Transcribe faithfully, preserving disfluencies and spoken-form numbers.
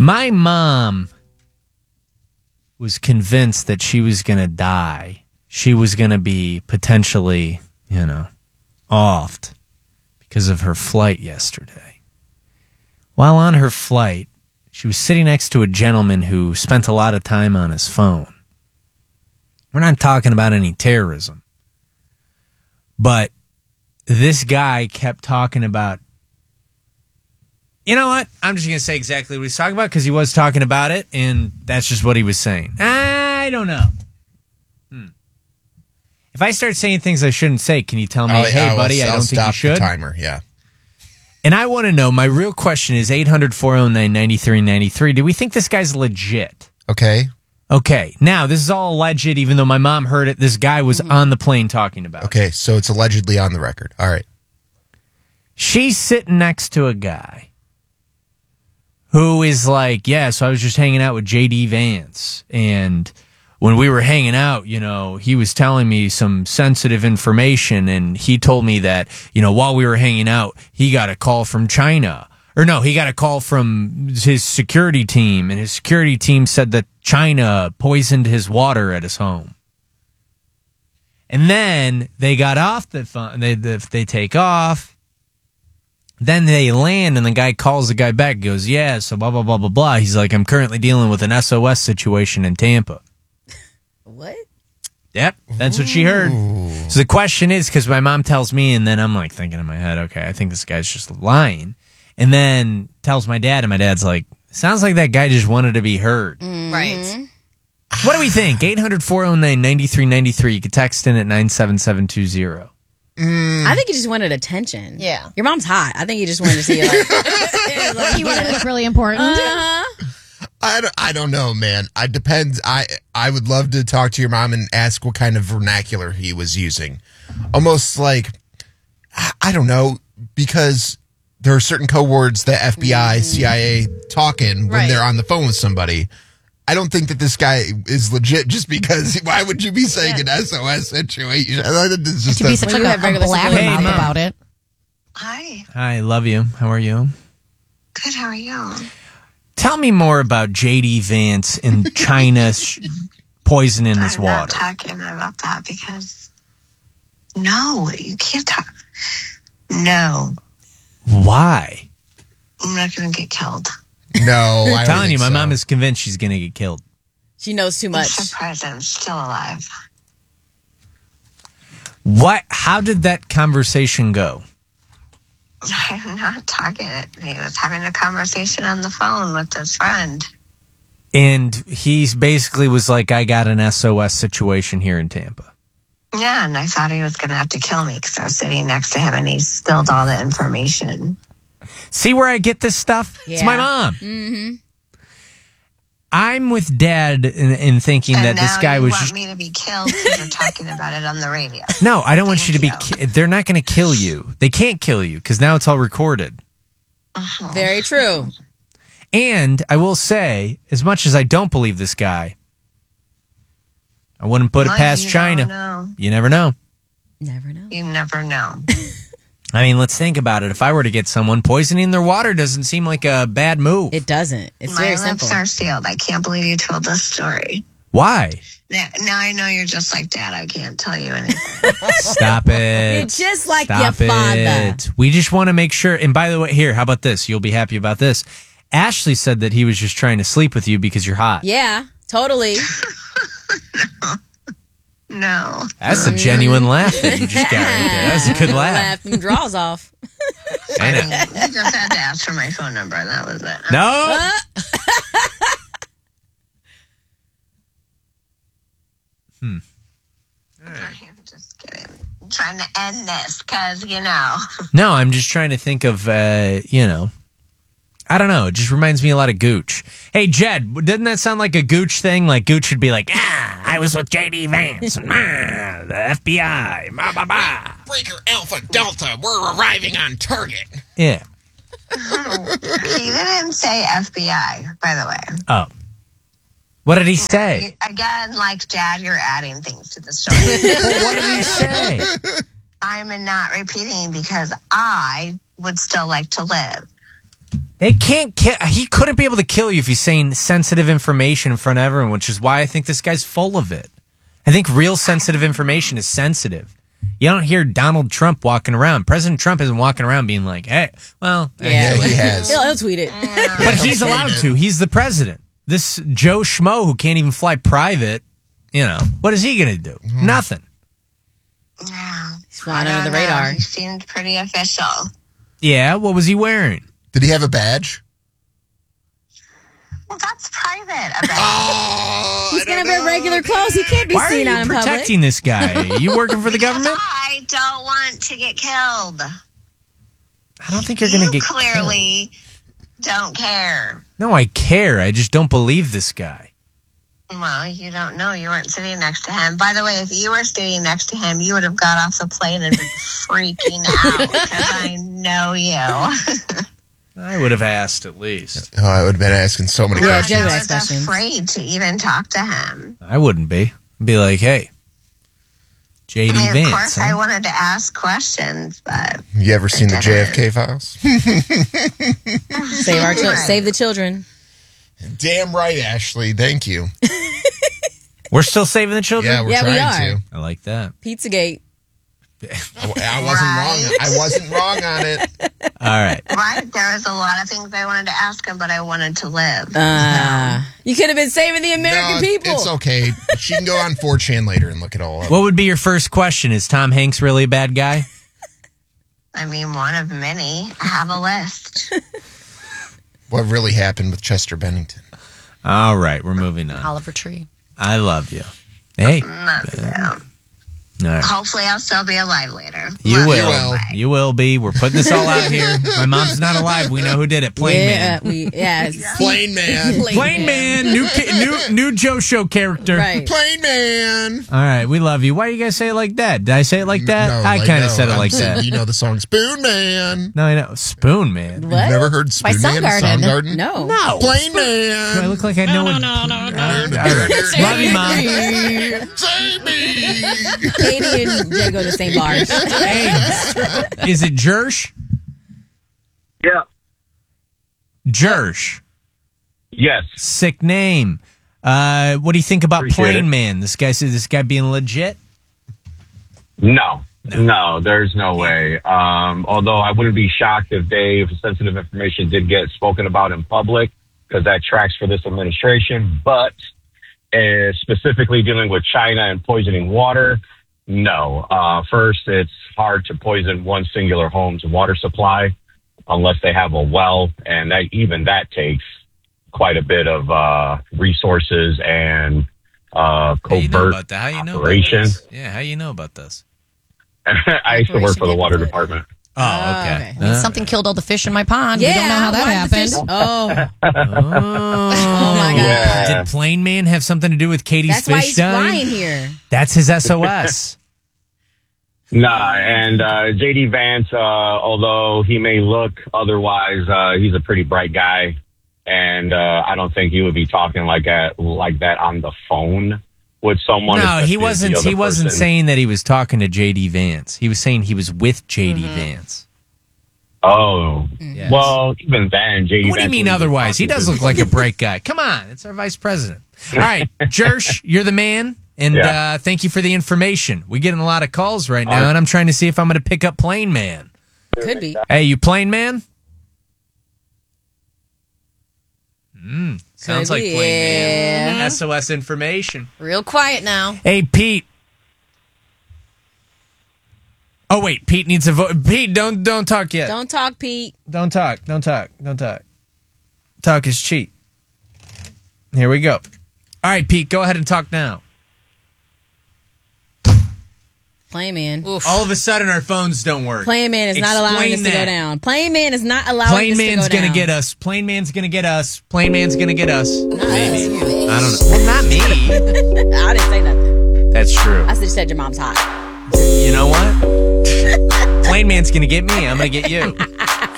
My mom was convinced that she was going to die. She was going to be potentially, you know, offed because of her flight yesterday. While on her flight, she was sitting next to a gentleman who spent a lot of time on his phone. We're not talking about any terrorism. But this guy kept talking about, you know what? I'm just going to say exactly what he's talking about because he was talking about it, and that's just what he was saying. I don't know. Hmm. If I start saying things I shouldn't say, can you tell me, I'll, hey, I'll, buddy, I'll I don't think you stop should? The timer, yeah. And I want to know, my real question is eight hundred, four oh nine, nine three nine three. Do we think this guy's legit? Okay. Okay. Now, this is all alleged, even though my mom heard it. This guy was on the plane talking about Okay, it. so it's allegedly on the record. All right. She's sitting next to a guy who is like, yeah, so I was just hanging out with J D Vance. And when we were hanging out, you know, he was telling me some sensitive information. And he told me that, you know, while we were hanging out, he got a call from China. Or no, he got a call from his security team. And his security team said that China poisoned his water at his home. And then they got off the phone. They, they, they take off. Then they land, and the guy calls the guy back, goes, yeah, so blah, blah, blah, blah, blah. He's like, I'm currently dealing with an S O S situation in Tampa. What? Yep, that's what she heard. Ooh. So the question is, because my mom tells me, and then I'm like thinking in my head, okay, I think this guy's just lying. And then tells my dad, and my dad's like, sounds like that guy just wanted to be heard. Mm-hmm. Right. What do we think? eight hundred, four oh nine, nine three nine three. You can text in at nine seven seven two zero. Mm. I think he just wanted attention. Yeah. Your mom's hot. I think he just wanted to see you. Like, like, He wanted to look really important. uh-huh. I don't, I don't know, man. I depends. I I would love to talk to your mom and ask what kind of vernacular he was using. Almost like, I, I don't know, because there are certain code words that F B I, mm. C I A talk in when Right. they're on the phone with somebody. I don't think that this guy is legit just because why would you be saying an S O S situation? I think this is just To be a- such Well, you like have a, a regular blabbermouth Hey, Mom. about it. Hi. Hi, love you. How are you? Good, how are you? Tell me more about J D Vance and China sh- poisoning his I'm not water. talking about that because no, you can't talk. No, Why? I'm not going to get killed. no. I I'm don't telling you, think my so. mom is convinced she's going to get killed. She knows too I'm much. surprised I'm still alive. What? How did that conversation go? I'm not talking. He was having a conversation on the phone with his friend. And he basically was like, I got an S O S situation here in Tampa. Yeah, and I thought he was going to have to kill me because I was sitting next to him and he spilled all the information. See where I get this stuff? It's Yeah. my mom. Mm-hmm. I'm with Dad in, in thinking And that this now guy you was want just... me to be killed because you're talking about it on the radio. No, I don't want Thank you to be... you. Ki- they're not going to kill you. They can't kill you because now it's all recorded. Uh-huh. Very true. And I will say, as much as I don't believe this guy, I wouldn't put it Well, past you China. don't know. You never know. Never know. You never know. I mean, let's think about it. If I were to get someone, poisoning their water doesn't seem like a bad move. It doesn't. It's My very lips simple. are sealed. I can't believe you told this story. Why? Now, now I know you're just like Dad. I can't tell you anything. Stop it. You're just like Stop your father. it. We just want to make sure. And by the way, here, how about this? You'll be happy about this. Ashley said that he was just trying to sleep with you because you're hot. Yeah, totally. No. That's a genuine laugh that you just got right there. That's a good laugh. Laugh them draws off. I know. You just had to ask for my phone number, and that was it. No. hmm. I'm just kidding. I'm trying to end this because, you know. No, I'm just trying to think of, uh, you know, I don't know. It just reminds me a lot of Gooch. Hey, Jed, doesn't that sound like a Gooch thing? Like Gooch would be like, ah, I was with J D Vance, and, ah, the F B I, bah, bah, bah. Breaker Alpha Delta, we're arriving on target. Yeah. He didn't say F B I, by the way. Oh. What did he say? Again, like Dad, you're adding things to the story. Well, what did he say? I'm not repeating because I would still like to live. They can't kill. He couldn't be able to kill you if he's saying sensitive information in front of everyone, which is why I think this guy's full of it. I think real sensitive information is sensitive. You don't hear Donald Trump walking around. President Trump isn't walking around being like, hey, well, Yeah, Yeah, he has. He'll, he'll tweet it. but he's allowed to. He's the president. This Joe Schmo who can't even fly private, you know, what is he going to do? Nothing. Yeah. He's flying I under the don't know. radar. He seemed pretty official. Yeah, what was he wearing? Did he have a badge? Well, that's private. About Oh, He's going to wear regular clothes. He can't be Why are seen you out in public. protecting this guy? You working for the government? I don't want to get killed. I don't think you're going to You get clearly don't care. killed. No, I care. I just don't believe this guy. Well, you don't know. You weren't sitting next to him. By the way, if you were sitting next to him, you would have got off the plane and been freaking out because I know you. I would have asked at least. Oh, I would have been asking so many Yeah, questions. Joe I asked was questions. afraid to even talk to him. I wouldn't be. I'd be like, hey, J D I mean, Vance. of course, huh? I wanted to ask questions, but You ever seen the J F K files? Save our children. Save the children. Damn right, Ashley. Thank you. We're still saving the children? Yeah, we're Yeah, we trying are. to. I like that. Pizzagate. I, I wasn't Right. wrong. I wasn't wrong on it. All right. right, there was a lot of things I wanted to ask him, but I wanted to live. Uh, you could have been saving the American No, people. It's okay. She can go on four chan later and look it all up. What would be your first question? Is Tom Hanks really a bad guy? I mean, one of many. I have a list. What really happened with Chester Bennington? All right, we're moving on. Oliver Tree. I love you. Hey, Not so. all right. Hopefully, I'll still be alive later. You Love will. will. You will be. We're putting this all out here. My mom's not alive. We know who did it. Plain yeah, Man. we yeah. it's- Plain Man. Plain Man. New ca- new new Joe Show character. Right. Plain Man. All right, we love you. Why you guys say it like that? Did I say it like that? No, I like, kind of no, said it I'm like saying, that. You know the song Spoon Man. No, I know. Spoon Man. What? You've never heard By Spoon Man? Soundgarden. Soundgarden? No. No. Plain Do I Man. look like I know what? no, no, no. All right. Love you, Mom. Save me. Katie and Jay go to the same bars. Hey, is it Jersh? Yeah. Jersh. Yes. Sick name. Uh, what do you think about Appreciate Plain it. Man? This guy said this guy being legit. No. No, there's no way. Um, although I wouldn't be shocked if Dave sensitive information did get spoken about in public because that tracks for this administration. But uh, specifically dealing with China and poisoning water, no. Uh, first, it's hard to poison one singular home's water supply unless they have a well, and that even that takes quite a bit of uh, resources and uh, How you know covert about that? How you know operation. about this? Yeah, how you know about this? I used to work for the water department. Oh, okay. okay. Uh, Something killed all the fish in my pond. Yeah. We don't know how that why did the happened. fish- Oh. oh, my God. Yeah. Did Plain Man have something to do with Katie's That's why fish he's dying? flying here. That's his S O S. Nah, and uh, J D Vance, uh, although he may look otherwise, uh, he's a pretty bright guy, and uh, I don't think he would be talking like that, like that on the phone with someone. No, especially he if the wasn't. other He wasn't person- saying that he was talking to J D Vance. He was saying he was with J D Vance. Oh, Yes. well, even then, J D. What do you Vance mean wouldn't be otherwise? He talking does to look like a bright guy. Come on, it's our vice president. All right, Jersh, you're the man, and Yeah. uh, thank you for the information. We getting a lot of calls right now, right. and I'm trying to see if I'm going to pick up Plain Man. Could be. Hey, you Plain Man? Mm, sounds Could like be, Plain Man. yeah. S O S information. Real quiet now. Hey, Pete. Oh wait, Pete needs a vote. Pete, don't don't talk yet. Don't talk, Pete. Don't talk. Don't talk. Don't talk. Talk is cheat. Here we go. All right, Pete, go ahead and talk now. Plain Man. Oof. All of a sudden, our phones don't work. Plain Man is not allowing Explain this to go that. down. Plain Man is not allowing Plain this Man's to go gonna down. get us. Plain Man's gonna get us. Plain Man's gonna get us. Not Maybe. us. I don't know. Well, not me. I didn't say nothing. That's true. I just said your mom's hot. You know what? Plain Man's gonna get me. I'm gonna get you.